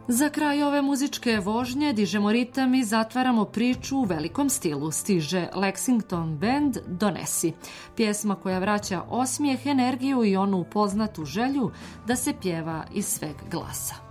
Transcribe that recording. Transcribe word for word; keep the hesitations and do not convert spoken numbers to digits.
Za kraj ove muzičke vožnje dižemo ritam i zatvaramo priču u velikom stilu. Stiže Lexington Band Donesi, pjesma koja vraća osmijeh, energiju i onu poznatu želju da se pjeva iz sveg glasa.